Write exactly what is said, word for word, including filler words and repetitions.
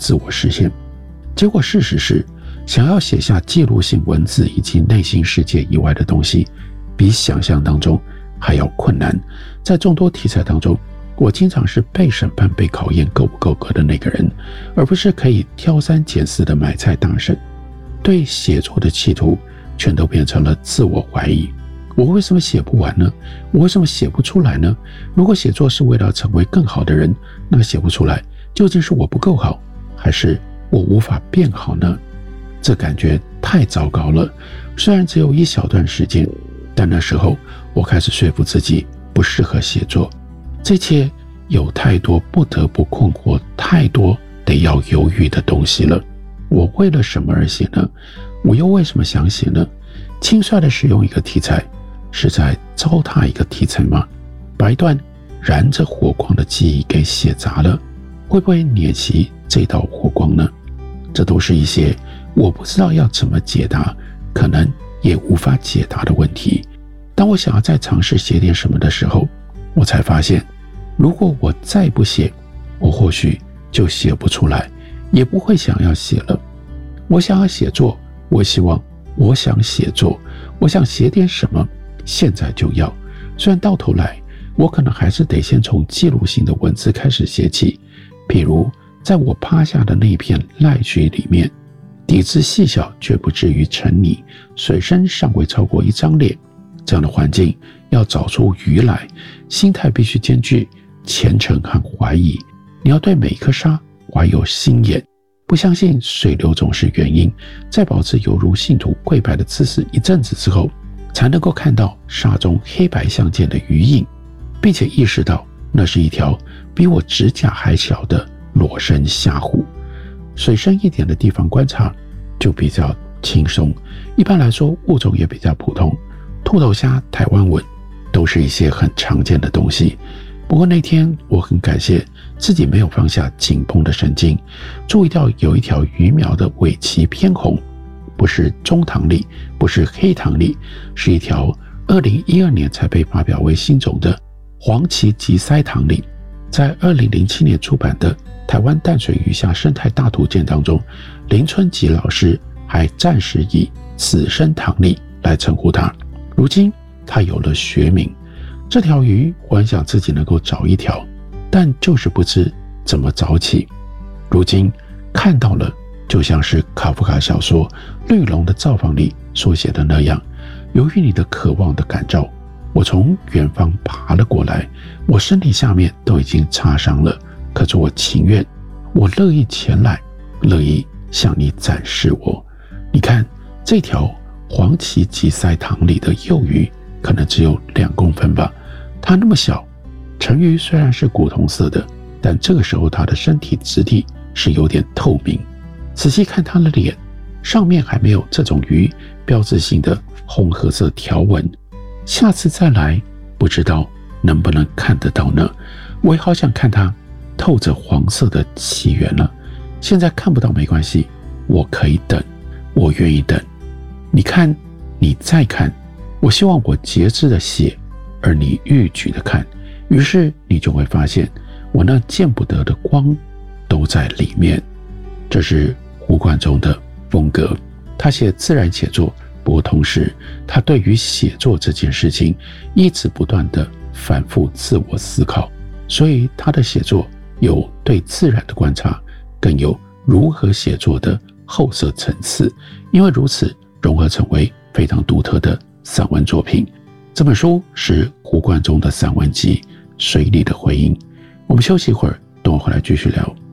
自我实现。结果事实是，想要写下记录性文字以及内心世界以外的东西，比想象当中还要困难。在众多题材当中，我经常是被审判、被考验够不够格的那个人，而不是可以挑三拣四的买菜大神。对写作的企图全都变成了自我怀疑。我为什么写不完呢？我为什么写不出来呢？如果写作是为了成为更好的人，那么写不出来，究竟是我不够好，还是我无法变好呢？这感觉太糟糕了。虽然只有一小段时间，但那时候我开始说服自己不适合写作。这一切有太多不得不困惑，太多得要犹豫的东西了。我为了什么而写呢？我又为什么想写呢？轻率地使用一个题材，是在糟蹋一个题材吗？把一段燃着火光的记忆给写砸了，会不会撵熄这道火光呢？这都是一些我不知道要怎么解答，可能也无法解答的问题。当我想要再尝试写点什么的时候，我才发现，如果我再不写，我或许就写不出来，也不会想要写了。我想要写作，我希望我想写作，我想写点什么，现在就要。虽然到头来，我可能还是得先从记录性的文字开始写起，譬如在我趴下的那片赖菊里面，底子细小却不至于沉泥，水深尚未超过一张脸，这样的环境要找出鱼来，心态必须兼具虔诚和怀疑。你要对每一颗沙怀有心眼，不相信水流总是原因，在保持犹如信徒跪拜的姿势一阵子之后，才能够看到沙中黑白相间的鱼影，并且意识到那是一条比我指甲还小的裸身虾虎。水深一点的地方观察就比较轻松，一般来说物种也比较普通，兔头虾、台湾吻都是一些很常见的东西。不过那天我很感谢自己没有放下紧绷的神经，注意到有一条鱼苗的尾鳍偏红，不是中糖粒，不是黑糖粒，是一条二零一二年才被发表为新种的黄鳍棘鳃糖粒。在二零零七年出版的台湾淡水鱼虾生态大图鉴当中，林春吉老师还暂时以此生糖粒来称呼它。如今它有了学名，这条鱼我很想自己能够找一条，但就是不知怎么找起。如今看到了，就像是卡夫卡小说《绿龙的造访》里所写的那样，由于你的渴望的感召，我从远方爬了过来，我身体下面都已经擦伤了，可是我情愿，我乐意前来，乐意向你展示我。你看这条黄鳍棘鳃糖里的幼鱼可能只有两公分吧，它那么小，成鱼虽然是古铜色的，但这个时候它的身体质地是有点透明。仔细看它的脸，上面还没有这种鱼标志性的红褐色条纹。下次再来，不知道能不能看得到呢？我也好想看它透着黄色的起源了。现在看不到没关系，我可以等，我愿意等。你看，你再看，我希望我节制的写，而你欲举的看，于是你就会发现，我那见不得的光都在里面。这是胡冠中的风格，他写自然写作，不过同时他对于写作这件事情一直不断的反复自我思考，所以他的写作有对自然的观察，更有如何写作的后设层次，因为如此融合成为非常独特的散文作品。这本书是胡冠中的散文集《水里的回音》。我们休息一会儿，等我回来继续聊。